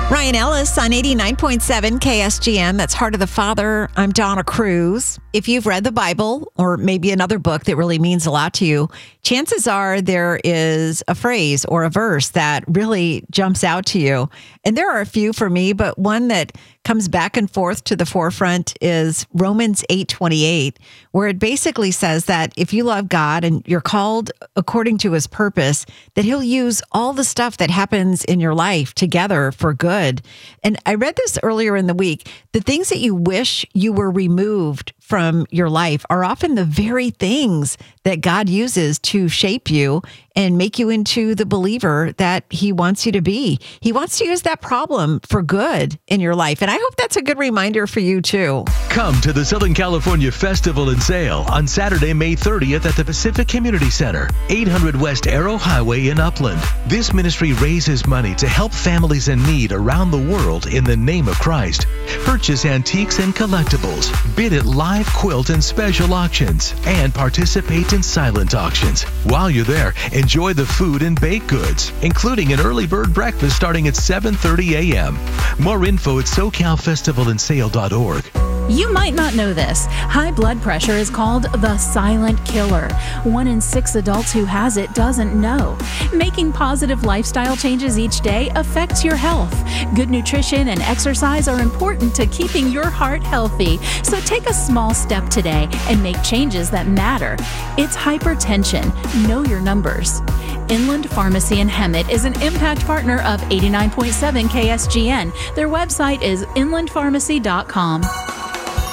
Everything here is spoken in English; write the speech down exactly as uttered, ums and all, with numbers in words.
Ryan Ellis on eighty-nine point seven K S G M. That's Heart of the Father. I'm Donna Cruz. If you've read the Bible or maybe another book that really means a lot to you, chances are there is a phrase or a verse that really jumps out to you. And there are a few for me, but one that comes back and forth to the forefront is Romans eight twenty-eight, where it basically says that if you love God and you're called according to his purpose, that he'll use all the stuff that happens in your life together for good. And I read this earlier in the week. The things that you wish you were removed from your life are often the very things that God uses to shape you and make you into the believer that he wants you to be. He wants to use that problem for good in your life. And I hope that's a good reminder for you too. Come to the Southern California Festival and Sale on Saturday, May thirtieth at the Pacific Community Center, eight hundred West Arrow Highway in Upland. This ministry raises money to help families in need around the world in the name of Christ. Purchase antiques and collectibles, bid at live quilt and special auctions, and participate in silent auctions. While you're there, enjoy the food and baked goods, including an early bird breakfast starting at seven thirty a.m. More info at socal festival and sale dot org. You might not know this. High blood pressure is called the silent killer. One in six adults who has it doesn't know. Making positive lifestyle changes each day affects your health. Good nutrition and exercise are important to keeping your heart healthy. So take a small step today and make changes that matter. It's hypertension. Know your numbers. Inland Pharmacy in Hemet is an impact partner of eighty-nine point seven K S G N. Their website is inland pharmacy dot com.